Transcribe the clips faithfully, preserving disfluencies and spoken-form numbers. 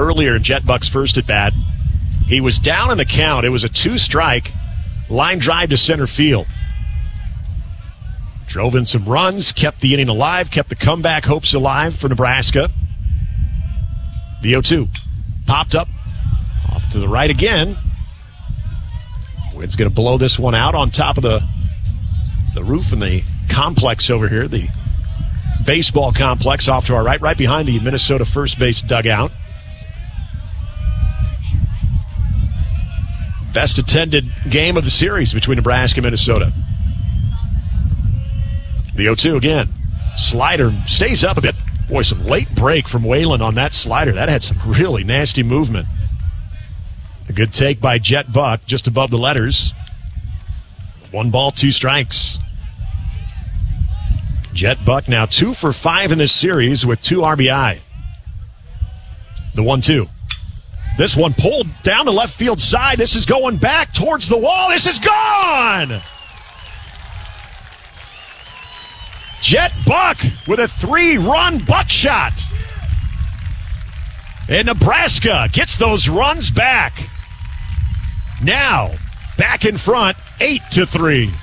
earlier in Jet Buck's first at bat. He was down in the count. It was a two-strike line drive to center field. Drove in some runs, kept the inning alive, kept the comeback hopes alive for Nebraska. The oh two popped up off to the right again. Wind's going to blow this one out on top of the the roof in the complex over here, the baseball complex off to our right, right behind the Minnesota first base dugout. Best attended game of the series between Nebraska and Minnesota. The oh two again. Slider stays up a bit. Boy, some late break from Whalen on that slider. That had some really nasty movement. A good take by Jet Buck just above the letters. One ball, two strikes. Jet Buck now two for five in this series with two R B I. The one two. This one pulled down the left field side. This is going back towards the wall. This is gone! Jet Buck with a three-run buckshot. And Nebraska gets those runs back. Now, back in front, eight to three.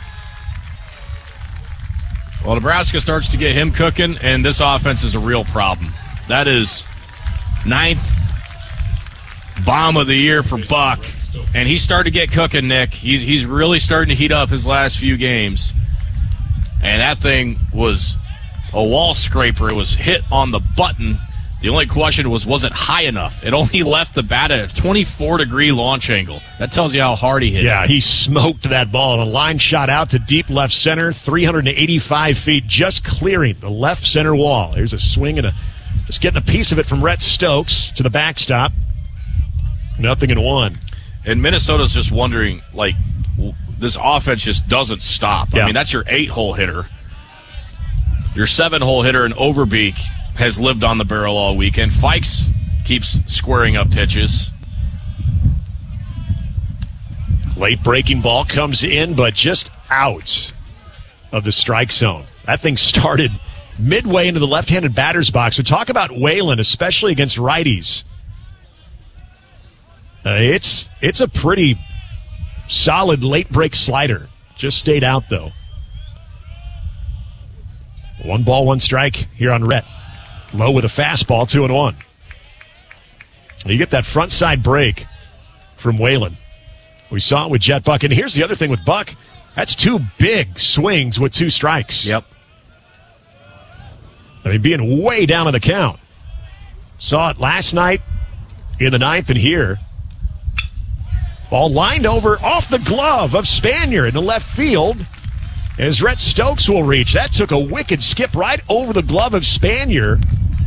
Well, Nebraska starts to get him cooking, and this offense is a real problem. That is ninth bomb of the year for Buck, and he started to get cooking, Nick. He's, he's really starting to heat up his last few games. And that thing was a wall scraper. It was hit on the button. The only question was, was it high enough? It only left the bat at a twenty-four degree launch angle. That tells you how hard he hit yeah, it. He smoked that ball, and a line shot out to deep left center, three hundred eighty-five feet, just clearing the left center wall. There's a swing and a just getting a piece of it from Rhett Stokes to the backstop. Nothing in one. And Minnesota's just wondering, like, this offense just doesn't stop. Yeah. I mean, that's your eight-hole hitter. Your seven-hole hitter in Overbeek has lived on the barrel all weekend. Fikes keeps squaring up pitches. Late breaking ball comes in, but just out of the strike zone. That thing started midway into the left-handed batter's box. So talk about Whalen, especially against righties. Uh, it's it's a pretty solid late break slider. Just stayed out, though. One ball, one strike here on Rhett. Low with a fastball, two and one. You get that front side break from Whalen. We saw it with Jet Buck. And here's the other thing with Buck. That's two big swings with two strikes. Yep. I mean, being way down in the count. Saw it last night in the ninth and here. Ball lined over off the glove of Spanier in the left field. As Rhett Stokes will reach. That took a wicked skip right over the glove of Spanier,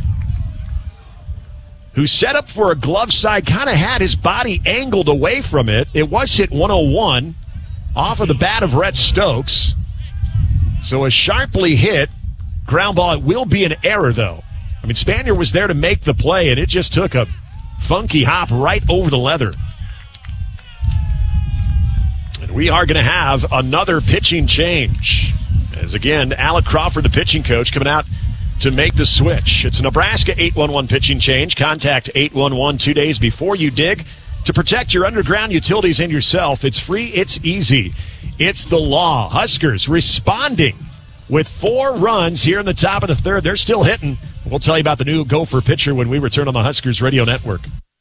who set up for a glove side, kind of had his body angled away from it. It was hit one oh one off of the bat of Rhett Stokes. So a sharply hit ground ball. It will be an error, though. I mean, Spanier was there to make the play, and it just took a funky hop right over the leather. And we are going to have another pitching change. As again, Alec Crawford, the pitching coach, coming out to make the switch. It's a Nebraska eight one one pitching change. Contact eight one one two days before you dig to protect your underground utilities and yourself. It's free. It's easy. It's the law. Huskers responding with four runs here in the top of the third. They're still hitting. We'll tell you about the new Gopher pitcher when we return on the Huskers Radio Network.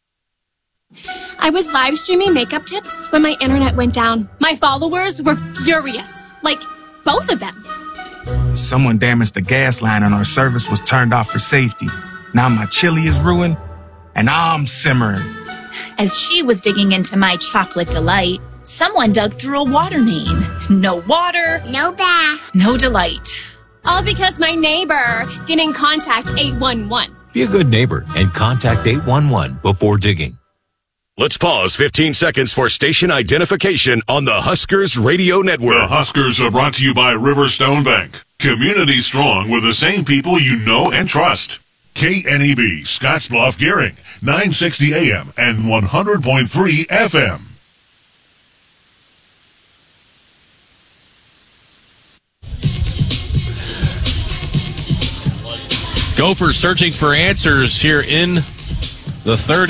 I was live streaming makeup tips when my internet went down. My followers were furious. Like, both of them. Someone damaged the gas line and our service was turned off for safety. Now my chili is ruined and I'm simmering. As she was digging into my chocolate delight, someone dug through a water main. No water. No bath. No delight. All because my neighbor didn't contact eight one one. Be a good neighbor and contact eight one one before digging. Let's pause fifteen seconds for station identification on the Huskers Radio Network. The Huskers are brought to you by Riverstone Bank. Community strong with the same people you know and trust. K N E B, Scottsbluff, Gearing, nine sixty A M and one hundred point three F M. Gophers searching for answers here in the third